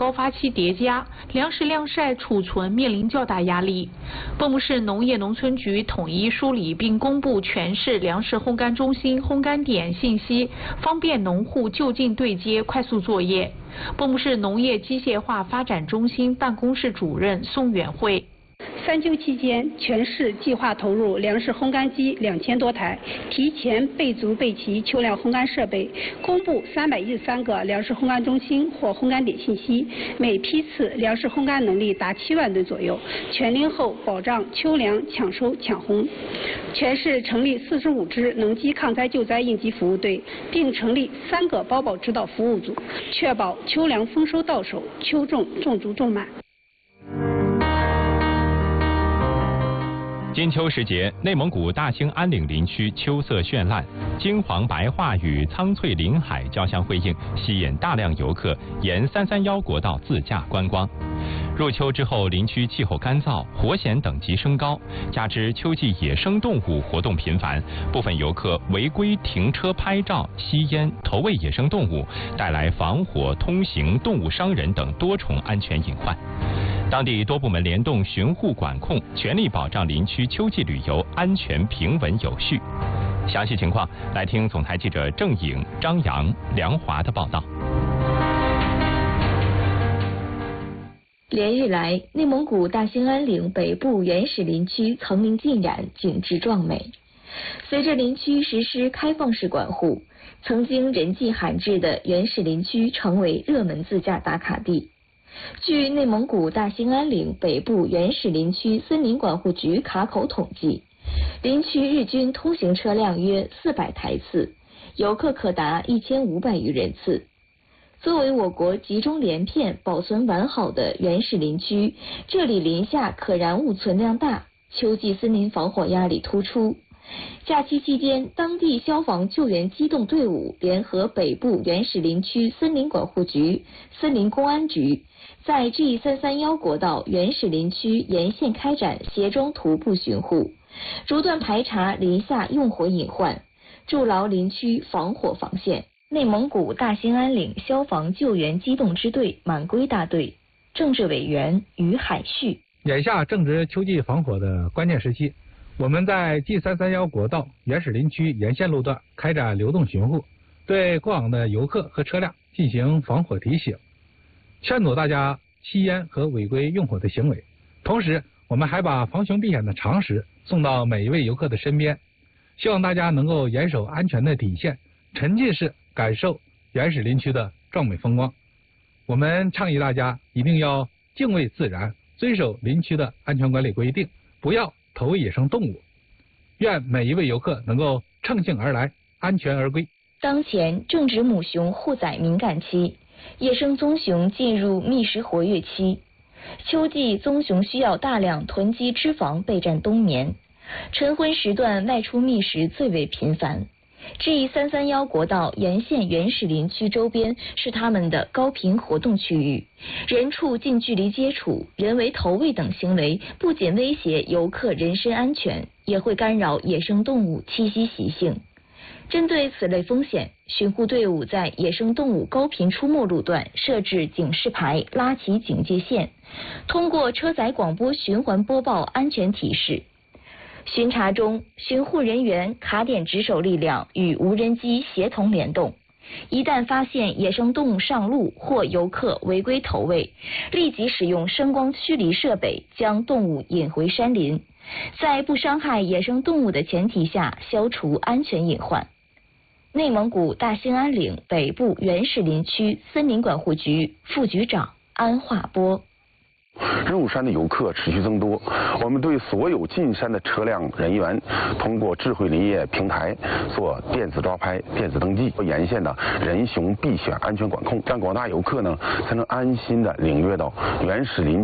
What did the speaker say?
高发期叠加，粮食晾晒储存面临较大压力。蚌埠市农业农村局统一梳理并公布全市粮食烘干中心、烘干点信息，方便农户就近对接、快速作业。蚌埠市农业机械化发展中心办公室主任宋远慧。 3秋期间，全市计划投入粮食烘干机2000多台，提前备足备齐秋粮烘干设备，公布313个粮食烘干中心或烘干点信息，每批次粮食烘干能力达7万吨左右，全龄后保障秋粮抢收抢烘。全市成立45支农机抗灾救灾应急服务队，并成立3个包保指导服务组，确保秋粮丰收到手，秋种种足种满。 金秋时节，内蒙古大兴安岭林区秋色绚烂，金黄白桦与苍翠林海交相辉映，吸引大量游客沿331国道自驾观光。入秋之后，林区气候干燥，火险等级升高，加之秋季野生动物活动频繁，部分游客违规停车拍照、吸烟、投喂野生动物，带来防火、通行、动物伤人等多重安全隐患。当地多部门联动巡护管控，全力保障林区秋季旅游安全平稳有序。详细情况来听总台记者郑颖、张扬、梁华的报道。 连日来，内蒙古大兴安岭北部原始林区层林尽染，景致壮美。随着林区实施开放式管护，曾经人迹罕至的原始林区成为热门自驾打卡地。据内蒙古大兴安岭北部原始林区森林管护局卡口统计，林区日均通行车辆约400台次，游客可达1500余人次。作为我国集中连片保存完好的原始林区，这里林下可燃物存量大，秋季森林防火压力突出。假期期间，当地消防救援机动队伍联合北部原始林区森林管护局、森林公安局，在 G331 国道原始林区沿线开展协装徒步巡护，逐段排查林下用火隐患，筑牢林区防火防线。内蒙古大兴安岭消防救援机动支队满归大队政治委员于海旭： 眼下正值秋季防火的关键时期，我们在 G331 国道原始林区沿线路段开展流动巡护，对过往的游客和车辆进行防火提醒，劝阻大家吸烟和违规用火的行为。同时，我们还把防熊避险的常识送到每一位游客的身边，希望大家能够严守安全的底线，沉浸式感受原始林区的壮美风光。我们倡议大家一定要敬畏自然，遵守林区的安全管理规定，不要投喂野生动物。愿每一位游客能够乘兴而来，安全而归。 当前正值母熊护崽敏感期，野生棕熊进入觅食活跃期。秋季棕熊需要大量囤积脂肪备战冬眠，晨昏时段外出觅食最为频繁。G331 国道沿线原始林区周边是它们的高频活动区域，人畜近距离接触、人为投喂等行为不仅威胁游客人身安全，也会干扰野生动物栖息习性。针对此类风险，巡护队伍在野生动物高频出没路段设置警示牌，拉起警戒线，通过车载广播循环播报安全提示。巡查中，巡护人员卡点值守力量与无人机协同联动，一旦发现野生动物上路或游客违规投喂，立即使用声光驱离设备将动物引回山林，在不伤害野生动物的前提下消除安全隐患。内蒙古大兴安岭北部原始林区森林管护局副局长安化波： 入山的游客持续增多，我们对所有进山的车辆人员通过智慧林业平台做电子抓拍、电子登记，沿线的人熊避险安全管控，让广大游客呢才能安心的领略到原始林